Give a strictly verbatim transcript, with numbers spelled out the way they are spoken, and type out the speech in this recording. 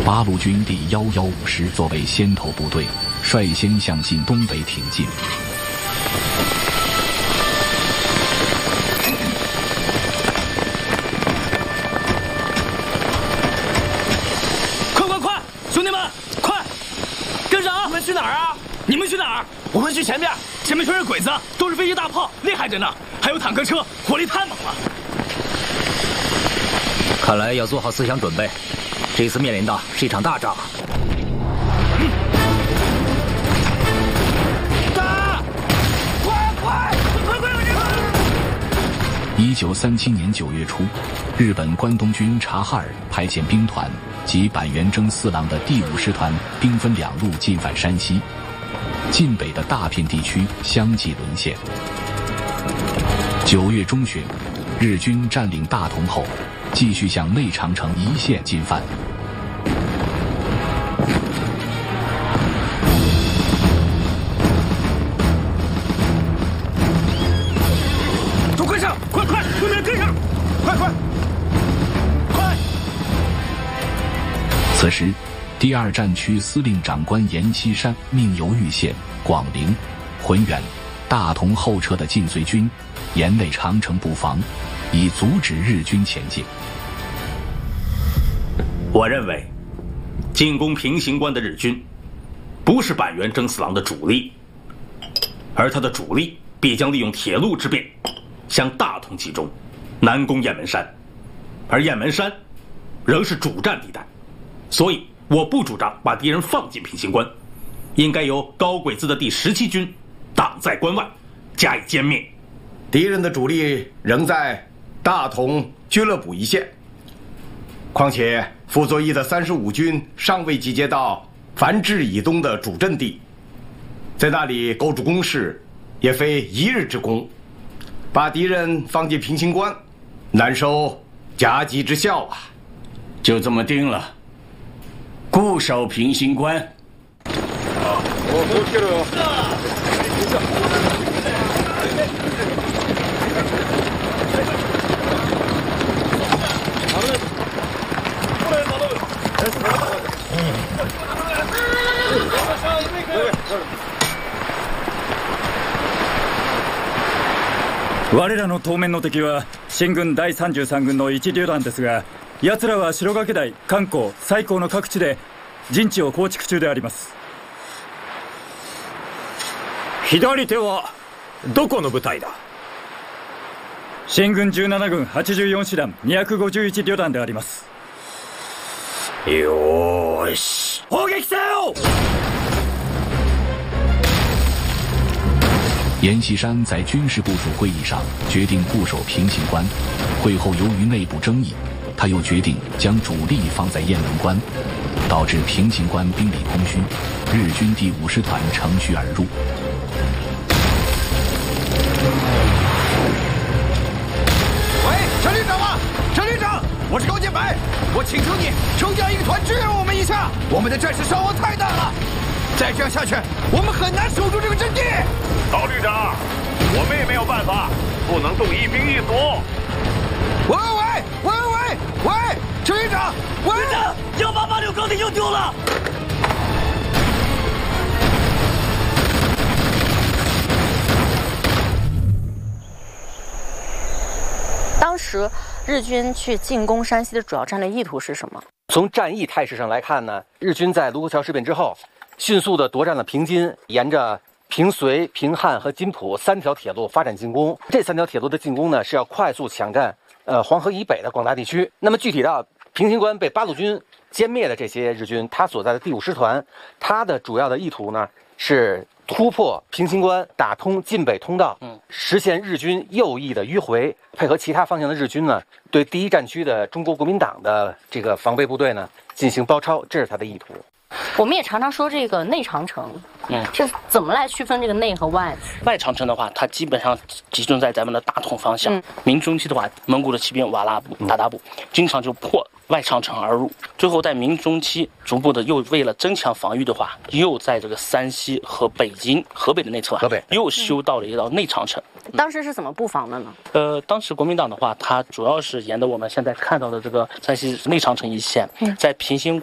八路军第一一五师作为先头部队，率先向信东北挺进。 快快快，兄弟们，快跟上！你们去哪儿啊？你们去哪儿？我们去前面，前面全是鬼子，都是飞机大炮，厉害着呢。还有坦克车，火力太猛了。 看来要做好思想准备，这次面临的是一场大仗。 嗯、打！快快快快快！ 一九三七年九月初，日本关东军察哈尔派遣兵团及板垣征四郎的第五师团兵分两路进犯山西，晋北的大片地区相继沦陷。九月中旬，日军占领大同后，继续向内长城一线进犯。 都跟上，快快，兄弟们跟上，快快快！ 此时，第二战区司令长官阎锡山命由豫县、广陵、浑源、大同后撤的晋绥军沿内长城布防，以阻止日军前进。 我认为，进攻平型关的日军，不是板垣征四郎的主力，而他的主力必将利用铁路之便，向大同集中，南攻雁门山，而雁门山仍是主战地带，所以我不主张把敌人放进平型关，应该由高轨滋的第十七军挡在关外，加以歼灭。 敌人的主力仍在大同俱乐部一线，况且傅作义的三十五军尚未集结到樊志以东的主阵地，在那里构筑工事也非一日之功，把敌人放进平型关，难收夹击之效啊！ 就这么定了，固守平型关。啊，我都去了。 我らの当面の敵は新軍だいさんじゅうさん軍の一旅団ですが、奴らは白崖台、漢光、西高の各地で陣地を構築中であります。 左手はどこの部隊だ？ 新軍じゅうなな軍はちじゅうよん師団にひゃくごじゅういち旅団であります。 よーし、砲撃せよ！ 阎锡山在军事部署会议上决定固守平型关，会后由于内部争议，他又决定将主力放在雁门关，导致平型关兵力空虚，日军第五师团乘虚而入。 喂，陈旅长啊，陈旅长，我是高建白，我请求你抽调一个团支援我们一下，我们的战事伤亡太大了，再这样下去，我们很难守住这个阵地。 高旅长，我们也没有办法，不能动一兵一卒。 喂喂喂喂喂，陈旅长，喂， 旅长，幺八八六钢铁又丢了。 当时日军去进攻山西的主要战略意图是什么？ 从战役态势上来看呢，日军在卢沟桥事变之后，迅速地夺占了平津，沿着平绥、平汉和津浦三条铁路发展进攻。这三条铁路的进攻呢，是要快速抢占呃黄河以北的广大地区。那么具体到平型关被八路军歼灭的这些日军，他所在的第五师团，他的主要的意图呢是突破平型关，打通晋北通道，嗯，实现日军右翼的迂回，配合其他方向的日军呢，对第一战区的中国国民党的这个防备部队呢进行包抄，这是他的意图。 我们也常常说这个内长城， 嗯， 是怎么来区分这个内和外？ 外长城的话，它基本上集中在咱们的大同方向。嗯、明中期的话，蒙古的骑兵瓦剌部、鞑靼部经常就破外长城而入，最后在明中期逐步的又为了增强防御的话，又在这个山西和北京、河北的内侧啊， 河北又修到了一道内长城。 当时是怎么布防的呢？ 呃，当时国民党的话，它主要是沿着我们现在看到的这个山西内长城一线，嗯、在平型